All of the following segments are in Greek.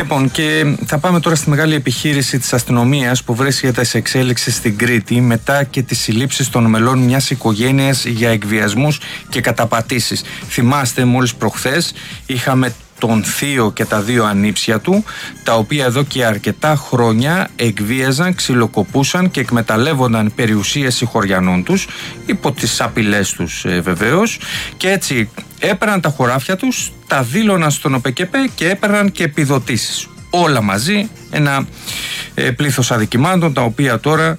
Λοιπόν, και θα πάμε τώρα στη μεγάλη επιχείρηση της αστυνομίας που βρίσκεται σε εξέλιξη στην Κρήτη μετά και τις συλλήψεις των μελών μιας οικογένειας για εκβιασμούς και καταπατήσεις. Θυμάστε, μόλις προχθές είχαμε τον θείο και τα δύο ανήψια του, τα οποία εδώ και αρκετά χρόνια εκβίαζαν, ξυλοκοπούσαν και εκμεταλλεύονταν περιουσίες συγχωριανών τους, υπό τις απειλές τους βεβαίως, και έτσι έπαιρναν τα χωράφια τους, τα δήλωναν στον ΟΠΚΠ και έπαιρναν και επιδοτήσεις. Όλα μαζί, ένα πλήθος αδικημάτων, τα οποία τώρα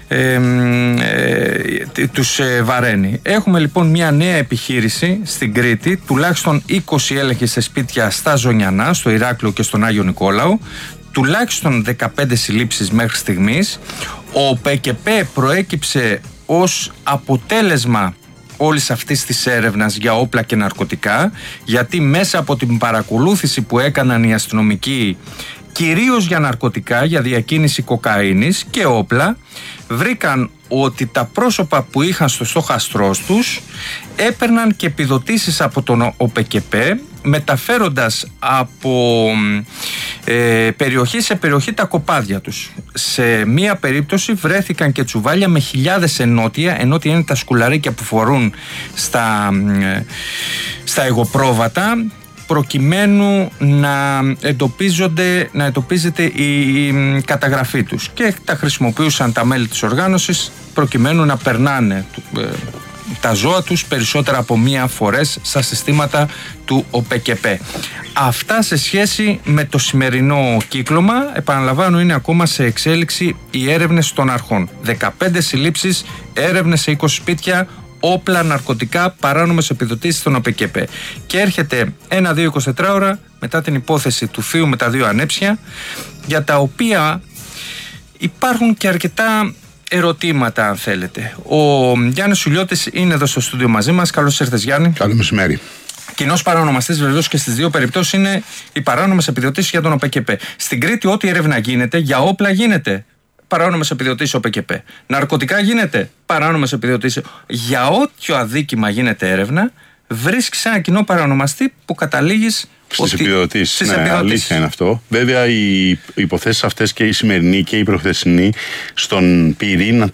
τους βαραίνει. Έχουμε λοιπόν μια νέα επιχείρηση στην Κρήτη, τουλάχιστον 20 έλεγχοι σε σπίτια στα Ζωνιανά, στο Ηράκλειο και στον Άγιο Νικόλαο, τουλάχιστον 15 συλλήψεις μέχρι στιγμής. Ο ΟΠΚΠ προέκυψε ως αποτέλεσμα όλης αυτής της έρευνας για όπλα και ναρκωτικά, γιατί μέσα από την παρακολούθηση που έκαναν οι αστυνομικοί, κυρίως για ναρκωτικά, για διακίνηση κοκαίνης και όπλα, βρήκαν ότι τα πρόσωπα που είχαν στο στόχαστρός τους έπαιρναν και επιδοτήσεις από τον ΟΠΚΠ, μεταφέροντας από περιοχή σε περιοχή τα κοπάδια τους. Σε μία περίπτωση βρέθηκαν και τσουβάλια με χιλιάδες ενότια. Ενότια είναι τα σκουλαρίκια που φορούν στα εγωπρόβατα, προκειμένου να εντοπίζεται η καταγραφή τους, και τα χρησιμοποιούσαν τα μέλη της οργάνωσης προκειμένου να περνάνε τα ζώα τους περισσότερα από μία φορές στα συστήματα του ΟΠΚΠ. Αυτά σε σχέση με το σημερινό κύκλωμα. Επαναλαμβάνω, είναι ακόμα σε εξέλιξη οι έρευνες των αρχών. 15 συλλήψεις, έρευνες σε 20 σπίτια, όπλα, ναρκωτικά, παράνομες επιδοτήσεις στον ΟΠΚΠ. Και έρχεται 1-2-24 ώρα μετά την υπόθεση του θείου με τα δύο ανέψια, για τα οποία υπάρχουν και αρκετά ερωτήματα, αν θέλετε. Ο Γιάννης Σουλιώτης είναι εδώ στο στούντιο μαζί μας. Καλώς ήρθες, Γιάννη. Καλό μεσημέρι. Κοινός παρανομαστής βεβαίως και στις δύο περιπτώσεις είναι οι παράνομες επιδοτήσεις για τον ΟΠΚΠ. Στην Κρήτη, ό,τι έρευνα γίνεται για όπλα γίνεται παράνομες επιδοτήσεις ΟΠΚΠ. Ναρκωτικά γίνεται παράνομες επιδοτήσεις. Για όποιο αδίκημα γίνεται έρευνα, βρίσκεις ένα κοινό παρανομαστή που καταλήγεις στις επιδοτήσεις. Ναι, αλήθεια είναι αυτό. Βέβαια, οι υποθέσεις αυτές, και η σημερινή και η προχθεσινή, στον πυρήνα